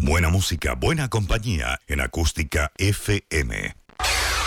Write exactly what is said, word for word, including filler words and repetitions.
Buena música, buena compañía en Acústica F M.